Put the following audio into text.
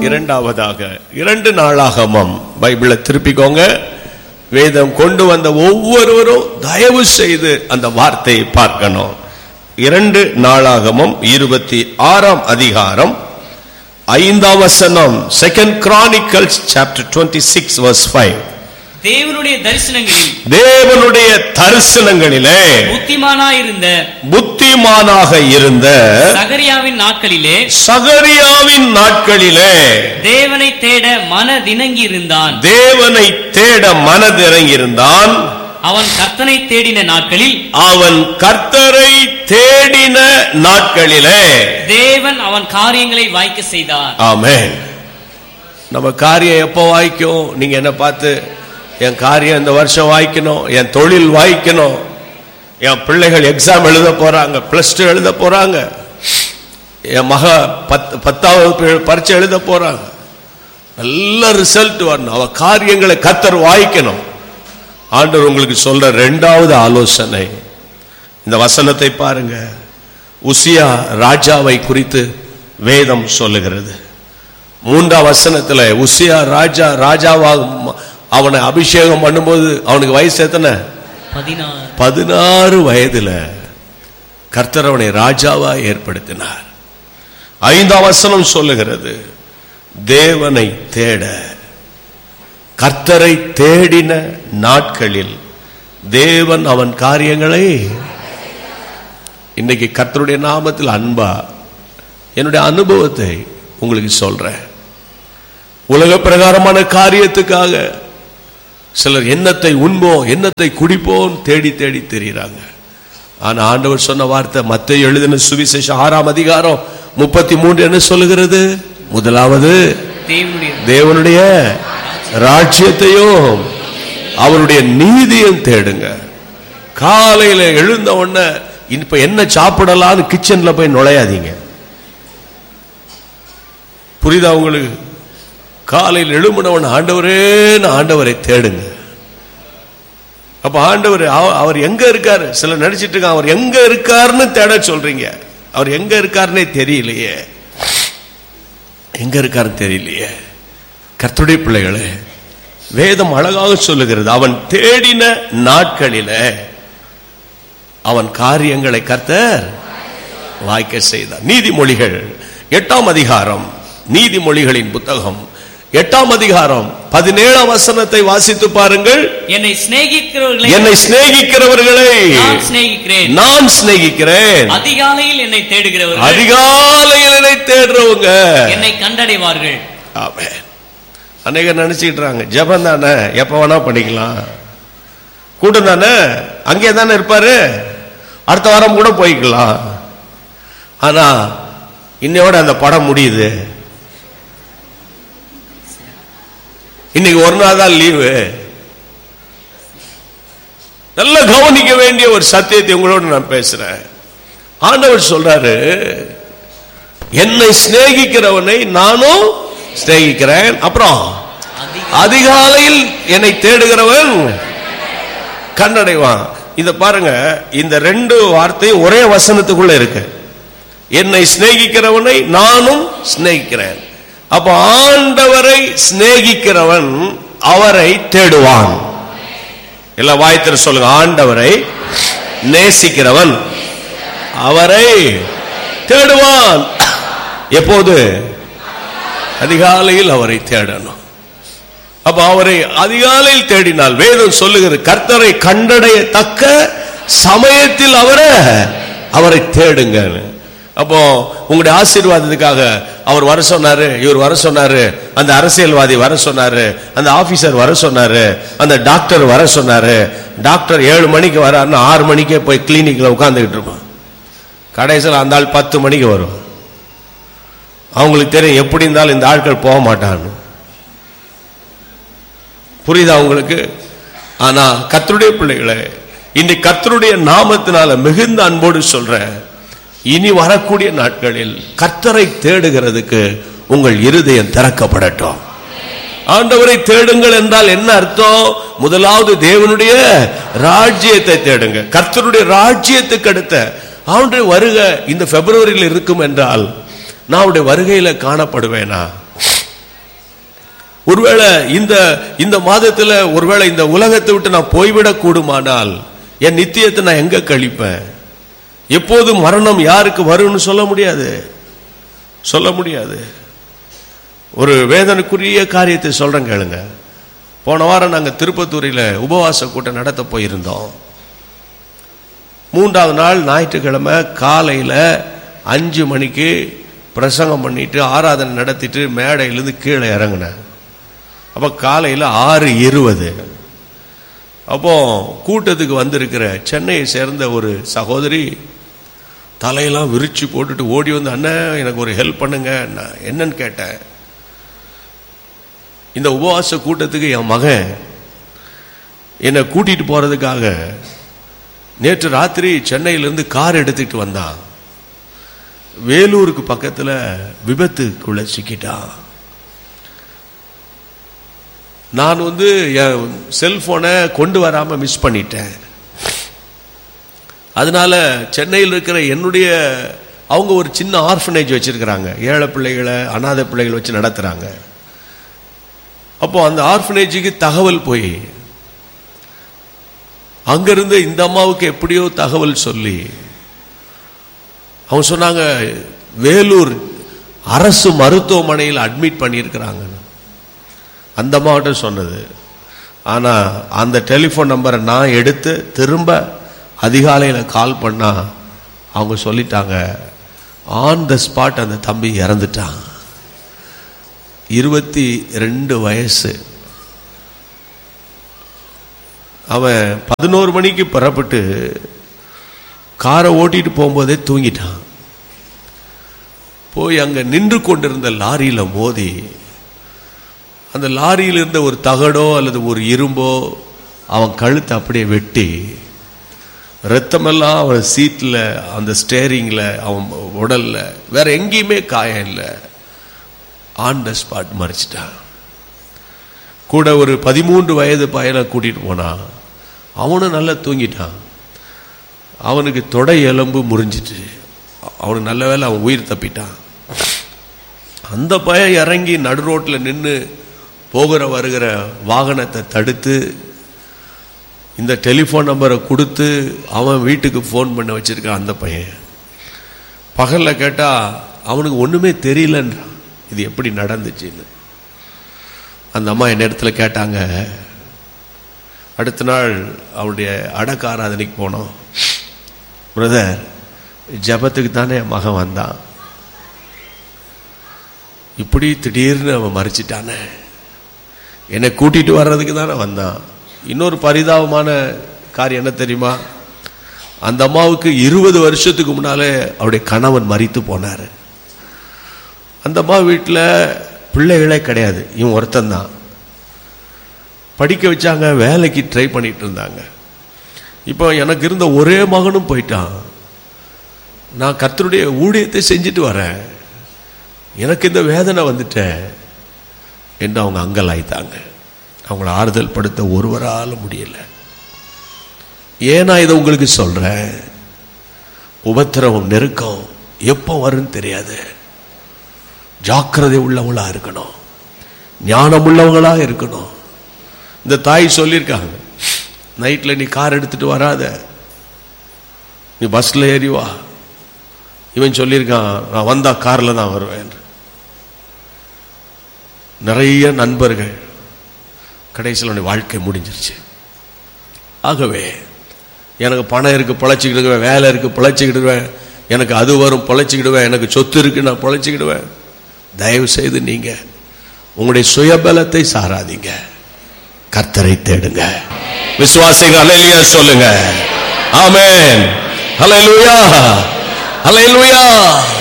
இரண்டாவதாக 2 நாளாகமம் பைபிளை திருப்பிக்கோங்க. வேதம் கொண்டு வந்த ஒவ்வொருவரும் தயவு செய்து அந்த வார்த்தையை பார்க்கணும். 2 நாளாகமம் 26ஆம் அதிகாரம் 5ஆம் வசனம். 2 Chronicles chapter 26 verse 5. தேவனுடைய தரிசனங்களிலே புத்திமானாக இருந்த சகரியாவின் நாட்களிலே தேவனை தேட மனதிறங்கியிருந்தான். அவன் கர்த்தரை தேடின நாட்களிலே தேவன் அவன் காரியங்களை வாய்க்க செய்தார். ஆமென். நம்ம காரியம் எப்போ வாய்க்கும்? நீங்க என்ன பார்த்து, என் காரியம் இந்த வருஷம் வாய்க்கணும், என் தொழில் வாய்க்கணும், என் பிள்ளைகள் எக்ஸாம் எழுத போறாங்க, +2 எழுத போறாங்க, என் மக 10வது பரீட்சை எழுத போறாங்க, நல்ல ரிசல்ட் வரணும், அவ காரியங்களை கர்த்தர் வாய்க்கணும். ஆண்டவர் உங்களுக்கு சொல்ற 2வது ஆலோசனை, இந்த வசனத்தை பாருங்க. உசியா ராஜாவை குறித்து வேதம் சொல்லுகிறது. 3ஆம் வசனத்துல உசியா ராஜாவாக அவனை அபிஷேகம் பண்ணும்போது அவனுக்கு வயசு எத்தனை? 16 வயதுல கர்த்தர் அவனை ராஜாவா ஏற்படுத்தினார். 5ஆம் வசனம் சொல்லுகிறது, தேவனை தேட கர்த்தரை தேடின நாட்களில் தேவன் அவன் காரியங்களை. இன்னைக்கு கர்த்தருடைய நாமத்தில் அன்பா என்னுடைய அனுபவத்தை உங்களுக்கு சொல்றேன். உலக பிரகாரமான காரியத்துக்காக சிலர் என்னத்தை உண்போம், என்னத்தை குடிப்போம் தேடி தேடி தெரிகிறாங்க. ஆனா ஆண்டவர் சொன்ன வார்த்தை மத்தேயு எழுதின சுவிசேஷம் 6ஆம் அதிகாரம் 33 என்ன சொல்லுகிறது? முதலாவது தேவனுடைய ராஜ்யத்தையும் அவருடைய நீதியும் தேடுங்க. காலையில எழுந்த உடனே இப்ப என்ன சாப்பிடலான்னு கிச்சன்ல போய் நுழையாதீங்க. புரியுதா உங்களுக்கு? காலையில் எழும்பினவன் ஆண்டவரை தேடுங்க. அப்ப ஆண்டவர் அவர் எங்க இருக்காரு? சில நடிச்சிட்டு இருக்காங்க அவர் எங்க இருக்காருன்னு தேட சொல்றீங்க. அவர் எங்க இருக்காருன்னே தெரியலையே, எங்க இருக்காருன்னு தெரியலையே. கர்த்தருடைய பிள்ளைகளே, வேதம் அழகாக சொல்லுகிறது, அவன் தேடின நாட்களில அவன் காரியங்களை கர்த்தர் வாய்க்க செய்தார். நீதிமொழிகள் 8ஆம் அதிகாரம், நீதிமொழிகளின் புத்தகம் 8ஆம் அதிகாரம் 17ஆம் வசனத்தை வாசித்து பாருங்கள். என்னை சிநேகிக்கிறவர்களை நான் சிநேகிக்கிறேன். அதிகாலையில் என்னை தேடுறவங்க என்னை கண்டடைவார்கள். ஆமென். அநேகர் நினைச்சிட்டாங்க ஜெபம் தானே, எப்ப வேணா பண்ணிக்கலாம், கூட்டம் தானே, அங்கே தானே இருப்பாரு, அடுத்த வாரம் கூட போய்க்கலாம். ஆனா இன்னையோட அந்த படம் முடியுது. இன்னைக்கு ஒரு நாள் தான் லீவு. நல்ல கவனிக்க வேண்டிய ஒரு சத்தியத்தை உங்களோடு நான் பேசுறேன். ஆண்டவர் சொல்றாரு, என்னை சிநேகிக்கிறவனை நானும் சிநேகிக்கிறேன். அப்புறம் அதிகாலையில் என்னை தேடுகிறவன் கண்டடைவான். இத பாருங்க, இந்த 2 வார்த்தையும் ஒரே வசனத்துக்குள்ள இருக்கு. என்னை சிநேகிக்கிறவனை நானும் சிநேகிக்கிறேன். அப்ப ஆண்டவரை சிநேகிக்கிறவன் அவரை தேடுவான். எல்லாம் வாய்த்திர சொல்லுங்க, ஆண்டவரை நேசிக்கிறவன் அவரை தேடுவான். எப்போது? அதிகாலையில் அவரை தேடணும். அப்ப அவரை அதிகாலையில் தேடினால் வேதம் சொல்லுகிறது, கர்த்தரை கண்டடையத்தக்க சமயத்தில் அவரை தேடுங்க. அப்போ உங்களுடைய ஆசீர்வாதத்துக்காக அவர் வர சொன்னாரு, இவர் வர சொன்னாரு, அந்த அரசியல்வாதி வர சொன்னாரு, அந்த ஆபீசர் வர சொன்னாரு, அந்த டாக்டர் வர சொன்னாரு. டாக்டர் 7 மணிக்கு வராருன்னு 6 மணிக்கே போய் கிளினிக்ல உட்கார்ந்துகிட்டு இருப்பான். கடைசியில் அந்த ஆள் 10 மணிக்கு வரும். அவங்களுக்கு தெரியும் எப்படி இருந்தாலும் இந்த ஆட்கள் போக மாட்டான்னு. புரியுதா உங்களுக்கு? ஆனா கர்த்தருடைய பிள்ளைகளே, இன்னைக்கு கர்த்தருடைய நாமத்தினால மிகுந்த அன்போடு சொல்றேன், இனி வரக்கூடிய நாட்களில் கர்த்தரை தேடுகிறதுக்கு உங்கள் இருதயம் திறக்கப்படட்டும். ஆண்டவரை தேடுங்கள் என்றால் என்ன அர்த்தம்? முதலாவது தேவனுடைய ராஜ்யத்தை தேடுங்க. கர்த்தருடைய ராஜ்யத்துக்கு அடுத்த அவனுடைய வருகை இந்த பிப்ரவரியில் இருக்கும் என்றால் நான் அவருடைய வருகையில காணப்படுவேனா? ஒருவேளை இந்த மாதத்துல ஒருவேளை இந்த உலகத்தை விட்டு நான் போய்விடக் கூடுமானால் என் நித்தியத்தை நான் எங்க கழிப்பேன்? எப்போது மரணம் யாருக்கு வரும்னு சொல்ல முடியாது. ஒரு வேதனைக்குரிய காரியத்தை சொல்றேன் கேளுங்க. போன வாரம் நாங்க திருப்பத்தூரில் உபவாச கூட்டம் நடத்த போயிருந்தோம். 3வது நாள் ஞாயிற்றுக்கிழமை காலையில 5 மணிக்கு பிரசங்கம் பண்ணிட்டு ஆராதனை நடத்திட்டு மேடையிலிருந்து கீழே இறங்கினேன். அப்ப காலையில 6:20. அப்போ கூட்டத்துக்கு வந்திருக்கிற சென்னையை சேர்ந்த ஒரு சகோதரி தலையெல்லாம் விரிச்சு போட்டுட்டு ஓடி வந்து, அண்ணன் எனக்கு ஒரு ஹெல்ப் பண்ணுங்க. என்னன்னு கேட்டேன். இந்த உபவாச கூட்டத்துக்கு என் மகன் என்னை கூட்டிட்டு போறதுக்காக நேற்று ராத்திரி சென்னையிலிருந்து கார் எடுத்துட்டு வந்தான். வேலூருக்கு பக்கத்துல விபத்துக்குள்ள சிக்கிட்டான். நான் என் செல்போனை கொண்டு வராம மிஸ் பண்ணிட்டேன். அதனால சென்னையில் இருக்கிற என்னுடைய அவங்க ஒரு சின்ன ஆர்ஃபனேஜ் வச்சிருக்கிறாங்க. ஏழை பிள்ளைகளை, அநாதை பிள்ளைகளை வச்சு நடத்துறாங்க. அப்போ அந்த ஆர்ஃபனேஜுக்கு தகவல் போய் அங்கிருந்து இந்த அம்மாவுக்கு எப்படியோ தகவல் சொல்லி அவங்க சொன்னாங்க, வேலூர் அரசு மருத்துவமனையில் அட்மிட் பண்ணியிருக்கிறாங்க. அந்த அம்மாவிட்ட சொன்னது. ஆனா அந்த டெலிபோன் நம்பரை நான் எடுத்து திரும்ப அதிகாலையில் கால் பண்ணா அவங்க சொல்லிட்டாங்க, ஆன் த ஸ்பாட் அந்த தம்பி இறந்துட்டான். 22 வயசு. அவன் 11 மணிக்கு புறப்பட்டு காரை ஓட்டிட்டு போகும்போதே தூங்கிட்டான். போய் அங்க நின்று கொண்டிருந்த லாரியில மோதி அந்த லாரியில் இருந்த ஒரு தகடோ அல்லது ஒரு இரும்போ அவன் கழுத்தை அப்படியே வெட்டி ரத்தமெல்லாம் அவன் சீட்ல, அந்த ஸ்டேரிங்ல, அவன் உடல்ல வேற எங்கேயுமே காயம் இல்லை. On the spot மறிச்சிட்டான். கூட ஒரு 13 வயது பையனை கூட்டிட்டு போனான். அவனும் நல்லா தூங்கிட்டான். அவனுக்கு தொடை எலும்பு முறிஞ்சிட்டு அவனுக்கு நல்ல வேலை அவன் உயிர் தப்பிட்டான். அந்த பையன் இறங்கி நடு ரோட்ல நின்று போகிற வருகிற வாகனத்தை தடுத்து இந்த டெலிபோன் நம்பரை கொடுத்து அவன் வீட்டுக்கு போன் பண்ண வச்சிருக்கான். அந்த பையன் பகல்ல கேட்டா அவனுக்கு ஒண்ணுமே தெரியலன்றான், இது எப்படி நடந்துச்சுன்னு. அந்த அம்மா என் இடத்துல கேட்டாங்க. அடுத்த நாள் அவனுடைய அடக்க ஆராதனைக்கு போனோம். பிரதர், ஜபத்துக்கு தானே என் மகன் வந்தான், இப்படி திடீர்னு அவன் மறிச்சிட்டானே, என்னை கூட்டிட்டு வர்றதுக்கு தானே வந்தான். இன்னொரு பரிதாபமான காரியம் என்ன தெரியுமா? அந்த அம்மாவுக்கு 20 வருஷத்துக்கு முன்னாலே அவருடைய கணவன் மரித்து போனாரு. அந்த அம்மா வீட்டில் பிள்ளைகளே கிடையாது, இவன் ஒருத்தன் தான். படிக்க வச்சாங்க, வேலைக்கு ட்ரை பண்ணிட்டு இருந்தாங்க. இப்போ எனக்கு இருந்த ஒரே மகனும் போயிட்டான். நான் கர்த்தருடைய ஊழியத்தை செஞ்சுட்டு வரேன், எனக்கு இந்த வேதனை வந்துட்டேன் என்று அவங்க அங்கலாய்த்தாங்க. அவங்கள ஆறுதல் படுத்த ஒருவரால முடியல. ஏன்னா இதை உங்களுக்கு சொல்றேன், உபத்திரவம் நெருக்கம் எப்போ வரும்னு தெரியாது. ஜாக்கிரதை உள்ளவங்களா இருக்கணும், ஞானம் உள்ளவங்களா இருக்கணும். இந்த தாய் சொல்லியிருக்காங்க, நைட்ல நீ கார் எடுத்துட்டு வராத, நீ பஸ்ல ஏறி வா. இவன் சொல்லியிருக்கான், நான் வந்தா கார்ல தான் வருவேன். நிறைய நண்பர்கள், கடைசியில் வாழ்க்கை முடிஞ்சிருச்சு. ஆகவே எனக்கு பணம் இருக்கு பிழைச்சிக்கிடுவேன், வேலை இருக்கு பிழைச்சிக்கிடுவேன், எனக்கு அது வரும் பிழைச்சிக்கிடுவேன், எனக்கு சொத்து இருக்கு நான் பிழைச்சிக்கிடுவேன். தயவு செய்து நீங்க உங்களுடைய சுயபலத்தை சாராதீங்க, கர்த்தரை தேடுங்க. விசுவாசிகள் அல்லேலூயா சொல்லுங்க. ஆமென். ஹல்லேலூயா, ஹல்லேலூயா.